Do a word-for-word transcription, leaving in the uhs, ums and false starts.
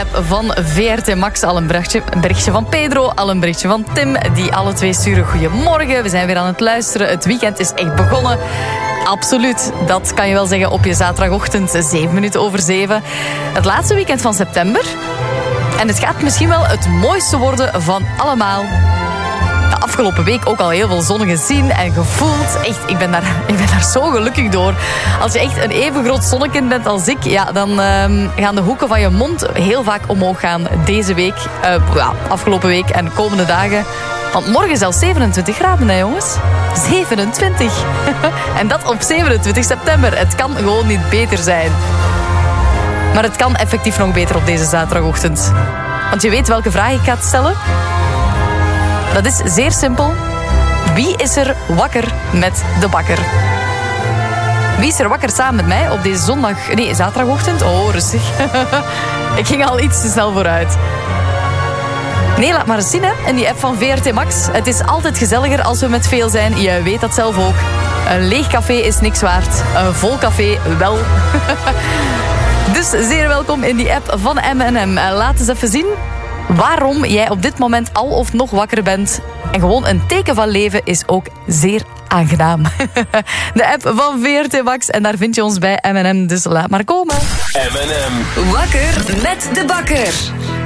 app van V R T Max. Al een berichtje, een berichtje van Pedro, al een berichtje van Tim. Die alle twee sturen goedemorgen. We zijn weer aan het luisteren. Het weekend is echt begonnen. Absoluut, dat kan je wel zeggen op je zaterdagochtend, zeven minuten over zeven. Het laatste weekend van september. En het gaat misschien wel het mooiste worden van allemaal. De afgelopen week ook al heel veel zon gezien en gevoeld. Echt, ik ben daar, ik ben daar zo gelukkig door. Als je echt een even groot zonnekind bent als ik, ja, dan uh, gaan de hoeken van je mond heel vaak omhoog gaan deze week. Uh, ja, afgelopen week en de komende dagen. Want morgen zelfs zevenentwintig graden, hè jongens. zevenentwintig. En dat op zevenentwintig september. Het kan gewoon niet beter zijn. Maar het kan effectief nog beter op deze zaterdagochtend. Want je weet welke vraag ik ga stellen? Dat is zeer simpel. Wie is er wakker met de bakker? Wie is er wakker samen met mij op deze zondag... Nee, zaterdagochtend? Oh, rustig. Ik ging al iets te snel vooruit. Nee, laat maar eens zien hè, in die app van V R T Max. Het is altijd gezelliger als we met veel zijn. Je weet dat zelf ook. Een leeg café is niks waard. Een vol café wel. Dus zeer welkom in die app van M en M. Laat eens even zien waarom jij op dit moment al of nog wakker bent. En gewoon een teken van leven is ook zeer aangenaam. De app van V R T Max. En daar vind je ons bij M en M. Dus laat maar komen. M en M. Wakker met de bakker.